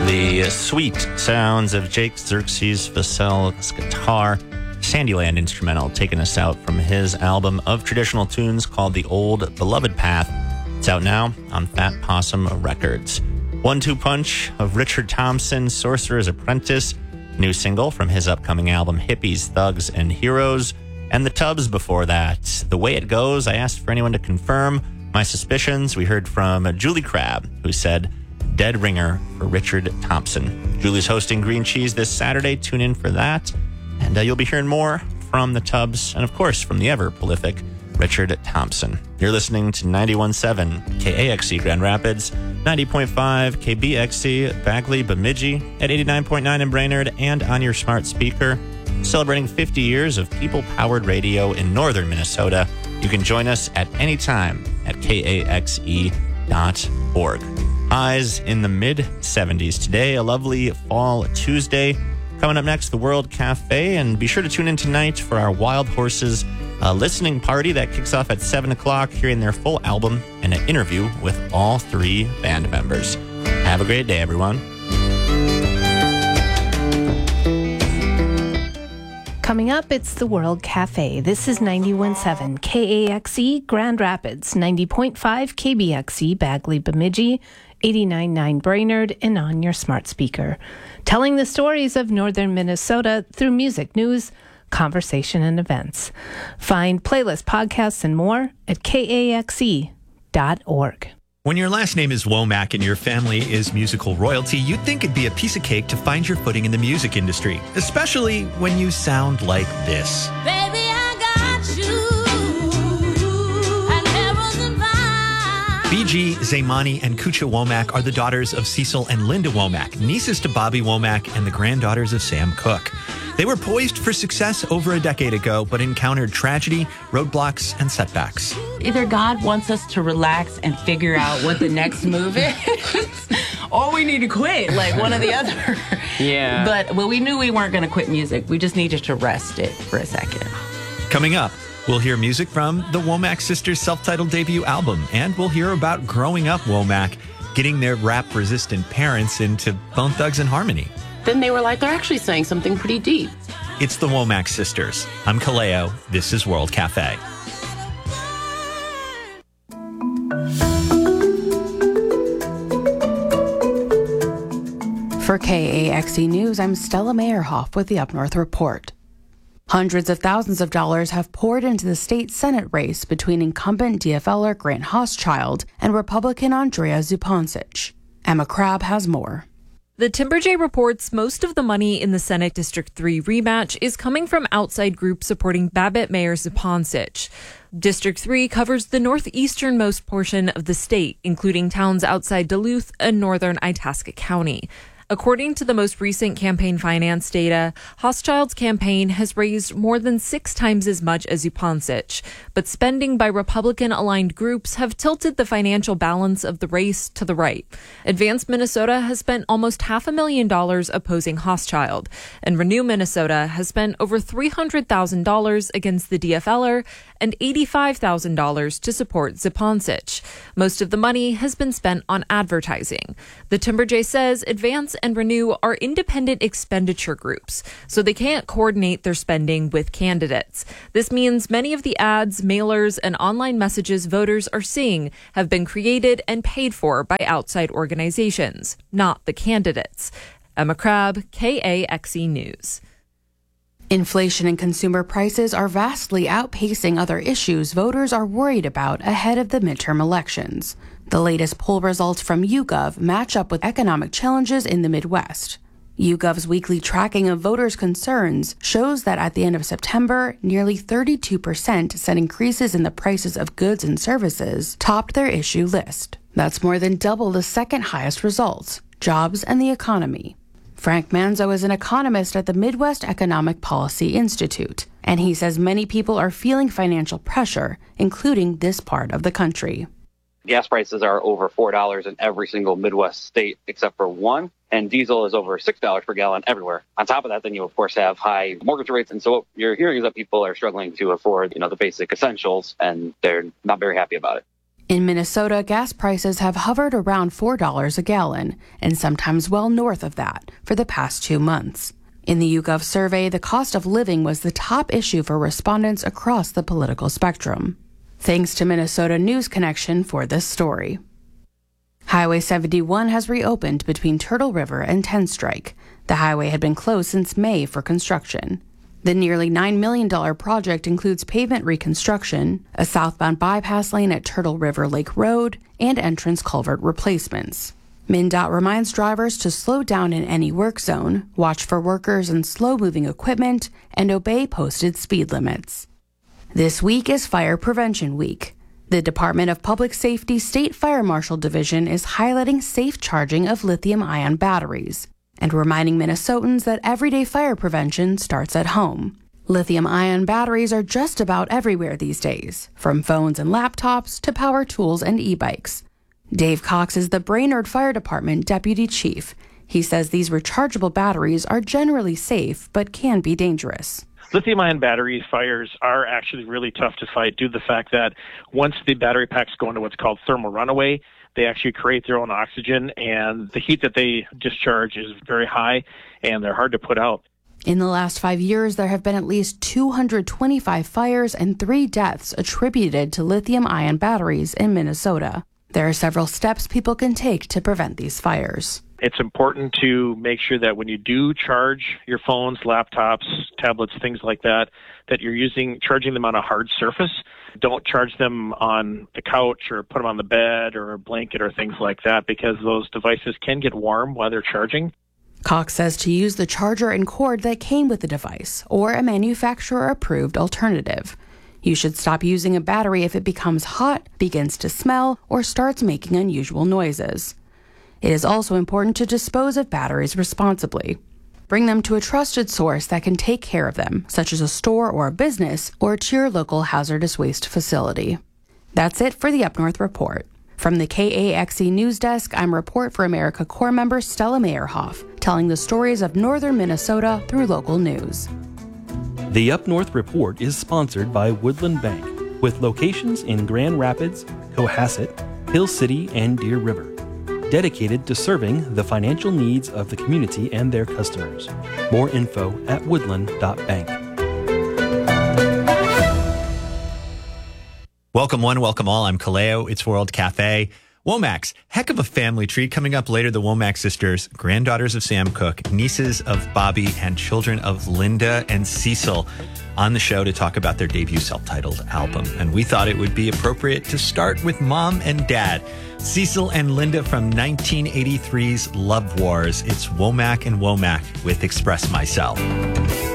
The sweet sounds of Jake Xerxes Vassell's guitar, Sandyland instrumental, taking us out from his album of traditional tunes called The Old Beloved Path. It's out now on Fat Possum Records. 1-2 Punch of Richard Thompson, Sorcerer's Apprentice, new single from his upcoming album Hippies, Thugs, and Heroes. And the Tubs before that. The Way It Goes, I asked for anyone to confirm my suspicions. We heard from Julie Crabb, who said Dead Ringer for Richard Thompson. Julie's hosting Green Cheese this Saturday. Tune in for that. And you'll be hearing more from the Tubs and, of course, from the ever-prolific Richard Thompson. You're listening to 91.7 KAXE Grand Rapids, 90.5 KBXE Bagley Bemidji, at 89.9 in Brainerd, and on your smart speaker. Celebrating 50 years of people-powered radio in northern Minnesota. You can join us at any time at KAXE.org. Highs in the mid-70s today, a lovely fall Tuesday. Coming up next, the World Cafe, and be sure to tune in tonight for our Wild Horses listening party that kicks off at 7 o'clock, hearing their full album and an interview with all three band members. Have a great day, everyone. Coming up, it's the World Cafe. This is 91.7 KAXE Grand Rapids, 90.5 KBXE Bagley Bemidji, 89.9 Brainerd, and on your smart speaker. Telling the stories of northern Minnesota through music, news, conversation, and events. Find playlists, podcasts, and more at KAXE.org. When your last name is Womack and your family is musical royalty, you'd think it'd be a piece of cake to find your footing in the music industry, especially when you sound like this. Baby, I got you. BG, Zaymani, and Kucha Womack are the daughters of Cecil and Linda Womack, nieces to Bobby Womack, and the granddaughters of Sam Cooke. They were poised for success over a decade ago, but encountered tragedy, roadblocks, and setbacks. Either God wants us to relax and figure out what the next move is, or we need to quit, like one or the other. Yeah. But we knew we weren't going to quit music. We just needed to rest it for a second. Coming up, we'll hear music from the Womack Sisters' self-titled debut album, and we'll hear about growing up Womack, getting their rap-resistant parents into Bone Thugs and Harmony. Then they were like, they're actually saying something pretty deep. It's the Womack Sisters. I'm Kaleo. This is World Cafe. For KAXE News, I'm Stella Meyerhoff with the Up North Report. Hundreds of thousands of dollars have poured into the state Senate race between incumbent DFLer Grant Hochschild and Republican Andrea Zupancic. Emma Crabb has more. The Timber J reports most of the money in the Senate District 3 rematch is coming from outside groups supporting Babbitt Mayor Zupancic. District 3 covers the northeasternmost portion of the state, including towns outside Duluth and northern Itasca County. According to the most recent campaign finance data, Hochschild's campaign has raised more than 6 times as much as Zupancic, but spending by Republican-aligned groups have tilted the financial balance of the race to the right. Advance Minnesota has spent almost $500,000 opposing Hochschild, and Renew Minnesota has spent over $300,000 against the DFLer and $85,000 to support Zupancic. Most of the money has been spent on advertising. The Timber J says Advance and Renew are independent expenditure groups, so they can't coordinate their spending with candidates. This means many of the ads, mailers, and online messages voters are seeing have been created and paid for by outside organizations, not the candidates. Emma Crabb, KAXE News. Inflation and consumer prices are vastly outpacing other issues voters are worried about ahead of the midterm elections. The latest poll results from YouGov match up with economic challenges in the Midwest. YouGov's weekly tracking of voters' concerns shows that at the end of September, nearly 32% said increases in the prices of goods and services topped their issue list. That's more than double the second highest results, jobs and the economy. Frank Manzo is an economist at the Midwest Economic Policy Institute, and he says many people are feeling financial pressure, including this part of the country. Gas prices are over $4 in every single Midwest state except for one, and diesel is over $6 per gallon everywhere. On top of that, then you, of course, have high mortgage rates, and so what you're hearing is that people are struggling to afford, the basic essentials, and they're not very happy about it. In Minnesota, gas prices have hovered around $4 a gallon, and sometimes well north of that, for the past 2 months. In the YouGov survey, the cost of living was the top issue for respondents across the political spectrum. Thanks to Minnesota News Connection for this story. Highway 71 has reopened between Turtle River and Tenstrike. The highway had been closed since May for construction. The nearly $9 million project includes pavement reconstruction, a southbound bypass lane at Turtle River Lake Road, and entrance culvert replacements. MnDOT reminds drivers to slow down in any work zone, watch for workers and slow-moving equipment, and obey posted speed limits. This week is Fire Prevention Week. The Department of Public Safety State Fire Marshal Division is highlighting safe charging of lithium-ion batteries and reminding Minnesotans that everyday fire prevention starts at home. Lithium-ion batteries are just about everywhere these days, from phones and laptops to power tools and e-bikes. Dave Cox is the Brainerd Fire Department Deputy Chief. He says these rechargeable batteries are generally safe but can be dangerous. Lithium-ion battery fires are actually really tough to fight due to the fact that once the battery packs go into what's called thermal runaway, they actually create their own oxygen, and the heat that they discharge is very high, and they're hard to put out. In the last 5 years, there have been at least 225 fires and 3 deaths attributed to lithium-ion batteries in Minnesota. There are several steps people can take to prevent these fires. It's important to make sure that when you do charge your phones, laptops, tablets, things like that, that you're charging them on a hard surface. Don't charge them on the couch or put them on the bed or a blanket or things like that, because those devices can get warm while they're charging. Cox says to use the charger and cord that came with the device or a manufacturer-approved alternative. You should stop using a battery if it becomes hot, begins to smell, or starts making unusual noises. It is also important to dispose of batteries responsibly. Bring them to a trusted source that can take care of them, such as a store or a business, or to your local hazardous waste facility. That's it for the Up North Report. From the KAXE News Desk, I'm Report for America Corps member Stella Meyerhoff, telling the stories of northern Minnesota through local news. The Up North Report is sponsored by Woodland Bank, with locations in Grand Rapids, Cohasset, Hill City, and Deer River. Dedicated to serving the financial needs of the community and their customers. More info at woodland.bank. Welcome one, welcome all. I'm Kaleo. It's World Cafe. Womack's, heck of a family tree. Coming up later, the Womack sisters, granddaughters of Sam Cooke, nieces of Bobby, and children of Linda and Cecil, on the show to talk about their debut self-titled album. And we thought it would be appropriate to start with Mom and Dad, Cecil and Linda from 1983's Love Wars. It's Womack and Womack with Express Myself.